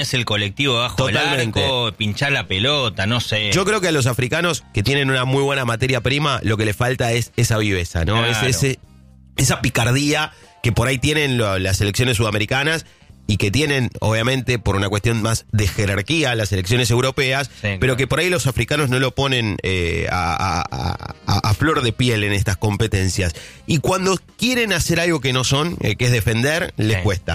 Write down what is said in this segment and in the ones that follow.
Es el colectivo bajo el arco, pinchar la pelota, no sé. Yo creo que a los africanos que tienen una muy buena materia prima, lo que les falta es esa viveza, ¿no? Claro. Esa picardía que por ahí tienen las selecciones sudamericanas y que tienen, obviamente, por una cuestión más de jerarquía, las selecciones europeas, sí, pero claro. que por ahí los africanos no lo ponen a flor de piel en estas competencias. Y cuando quieren hacer algo que no son, que es defender, les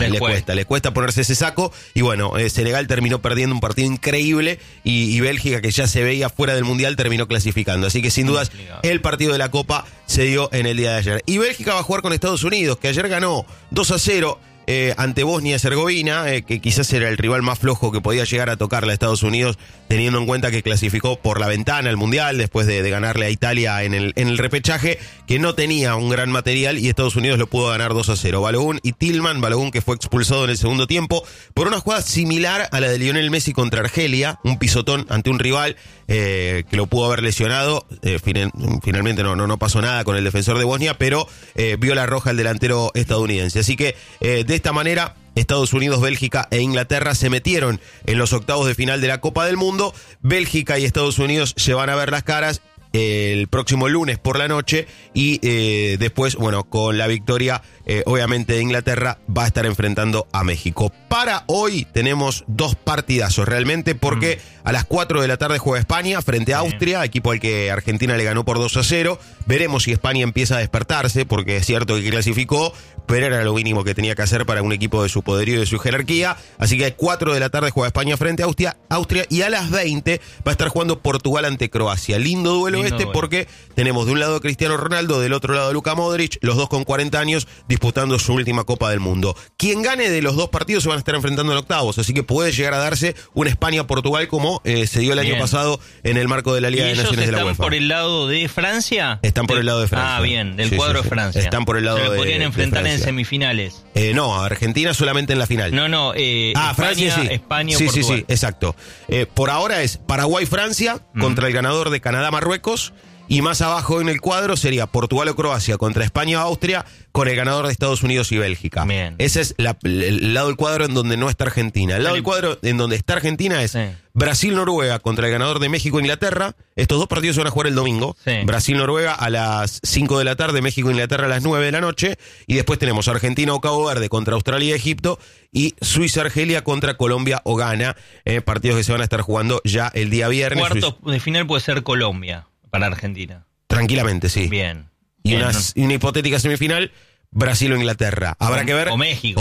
cuesta ponerse ese saco. Y bueno, Senegal terminó perdiendo un partido increíble y Bélgica, que ya se veía fuera del Mundial, terminó clasificando. Así que sin dudas, el partido de la Copa se dio en el día de ayer. Y Bélgica va a jugar con Estados Unidos, que ayer ganó 2-0. Ante Bosnia y Herzegovina, que quizás era el rival más flojo que podía llegar a tocarle a Estados Unidos, teniendo en cuenta que clasificó por la ventana al Mundial después de ganarle a Italia en el repechaje, que no tenía un gran material y Estados Unidos lo pudo ganar 2-0. Balogun y Tillman, Balogun que fue expulsado en el segundo tiempo por una jugada similar a la de Lionel Messi contra Argelia, un pisotón ante un rival que lo pudo haber lesionado. Finalmente no pasó nada con el defensor de Bosnia, pero vio la roja el delantero estadounidense. Así que de esta manera, Estados Unidos, Bélgica e Inglaterra se metieron en los octavos de final de la Copa del Mundo. Bélgica y Estados Unidos se van a ver las caras el próximo lunes por la noche y después, bueno, con la victoria obviamente de Inglaterra, va a estar enfrentando a México. Para hoy tenemos dos partidazos realmente, porque a las 4 de la tarde juega España frente a Austria, equipo al que Argentina le ganó por 2-0. Veremos si España empieza a despertarse, porque es cierto que clasificó, pero era lo mínimo que tenía que hacer para un equipo de su poderío y de su jerarquía. Así que a 4 de la tarde juega España frente a Austria, y a las 20 va a estar jugando Portugal ante Croacia. Lindo duelo porque tenemos de un lado a Cristiano Ronaldo, del otro lado a Luka Modric, los dos con 40 años disputando su última Copa del Mundo. Quien gane de los dos partidos se van a estar enfrentando en octavos, así que puede llegar a darse un España-Portugal como se dio el año pasado en el marco de la Liga de Naciones de la UEFA. ¿Están por el lado de Francia? Están por el lado de Francia. Ah, bien, del cuadro de Francia. Están por el lado ¿Se de podrían enfrentar de en semifinales? No, Argentina solamente en la final. No, Francia sí. España o sí, Portugal. Sí, exacto. Por ahora es Paraguay-Francia contra el ganador de Canadá-Marruecos. Y más abajo en el cuadro sería Portugal o Croacia contra España o Austria, con el ganador de Estados Unidos y Bélgica. Bien. Ese es el lado del cuadro en donde no está Argentina. El lado del cuadro en donde está Argentina es Brasil-Noruega contra el ganador de México-Inglaterra. Estos dos partidos se van a jugar el domingo. Sí. Brasil-Noruega a las 5 de la tarde, México-Inglaterra a las 9 de la noche. Y después tenemos Argentina o Cabo Verde contra Australia y Egipto. Y Suiza-Argelia contra Colombia o Ghana. Partidos que se van a estar jugando ya el día viernes. Cuarto de final puede ser Colombia para Argentina. Tranquilamente, sí. Bien. Y una hipotética semifinal, Brasil o Inglaterra. Habrá que ver. O México.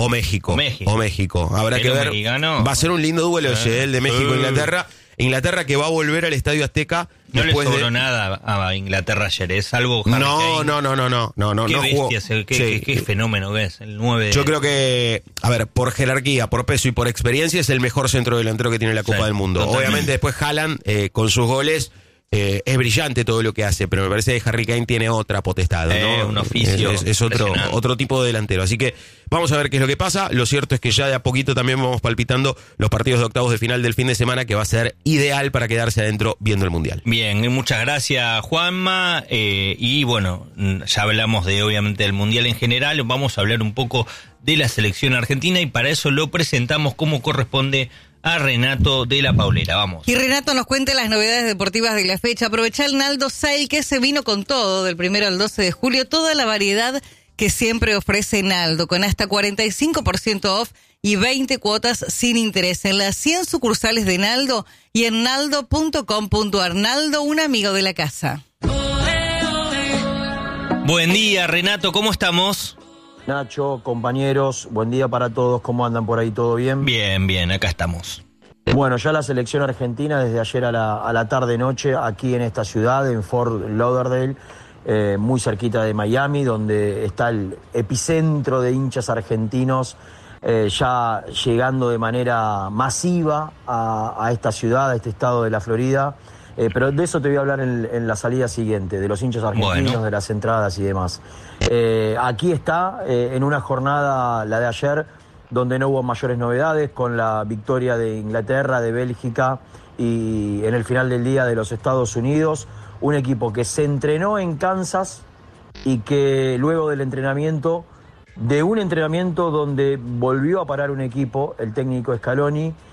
Habrá que ver. Mexicano. Va a ser un lindo duelo el de México e Inglaterra. Inglaterra que va a volver al Estadio Azteca. No le sobró nada a Inglaterra ayer, es algo Harry Kane. No. Qué jugó. bestia, qué fenómeno que es, el 9 de... Yo creo que, a ver, por jerarquía, por peso y por experiencia, es el mejor centro delantero que tiene la Copa del Mundo. Totalmente. Obviamente después Haaland, con sus goles, es brillante todo lo que hace, pero me parece que Harry Kane tiene otra potestad, ¿no? Un oficio. Es otro tipo de delantero. Así que vamos a ver qué es lo que pasa. Lo cierto es que ya de a poquito también vamos palpitando los partidos de octavos de final del fin de semana, que va a ser ideal para quedarse adentro viendo el Mundial. Bien, muchas gracias, Juanma. Y bueno, ya hablamos obviamente del Mundial en general. Vamos a hablar un poco de la selección argentina y para eso lo presentamos como corresponde a Renato de la Paulera. Vamos. Y Renato nos cuenta las novedades deportivas de la fecha. Aprovecha el Naldo Sale, que se vino con todo del 1 al 12 de julio. Toda la variedad que siempre ofrece Naldo, con hasta 45% off y 20 cuotas sin interés en las 100 sucursales de Naldo y en naldo.com.ar. Naldo, un amigo de la casa. Buen día, Renato, ¿cómo estamos? Nacho, compañeros, buen día para todos. ¿Cómo andan por ahí? ¿Todo bien? Bien, acá estamos. Bueno, ya la selección argentina desde ayer a la tarde-noche aquí en esta ciudad, en Fort Lauderdale, muy cerquita de Miami, donde está el epicentro de hinchas argentinos, ya llegando de manera masiva a esta ciudad, a este estado de la Florida. Pero de eso te voy a hablar en la salida siguiente, de los hinchas argentinos, de las entradas y demás. Aquí está, en una jornada, la de ayer, donde no hubo mayores novedades, con la victoria de Inglaterra, de Bélgica y en el final del día de los Estados Unidos. Un equipo que se entrenó en Kansas y que luego del entrenamiento, de un entrenamiento donde volvió a parar un equipo, el técnico Scaloni,